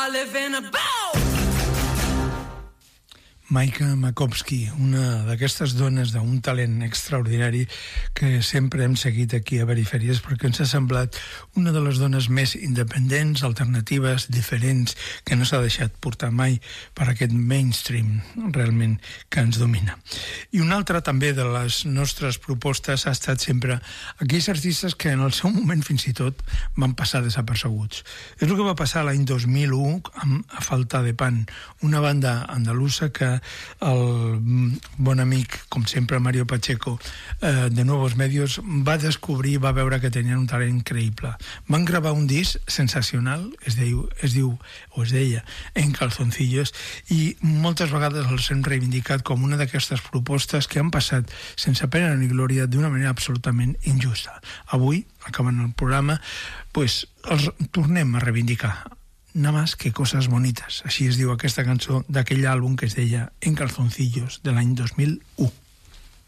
live in a boat. Maika Makowski, una d'aquestes dones d'un talent extraordinari que sempre hem seguit aquí a Perifèries perquè ens ha semblat una de les dones més independents, alternatives, diferents, que no s'ha deixat portar mai per aquest mainstream realment que ens domina. I una altra també de les nostres propostes ha estat sempre aquells artistes que en el seu moment fins i tot van passar desapercebuts. És el que va passar l'any 2001 amb A Falta de Pan, una banda andalusa que el bon amic, com sempre, Mario Pacheco, de Nuevos Medios, va descobrir, va veure que tenien un talent increïble. Van gravar un disc sensacional, es deia En Calzoncillos, i moltes vegades els hem reivindicat com una d'aquestes propostes que han passat sense pena ni glòria d'una manera absolutament injusta. Avui, acabant el programa, pues, els tornem a reivindicar. Nada más que cosas bonitas. Així es diu aquesta cançó d'aquell àlbum que es deia En Calzoncillos, de l'any 2001.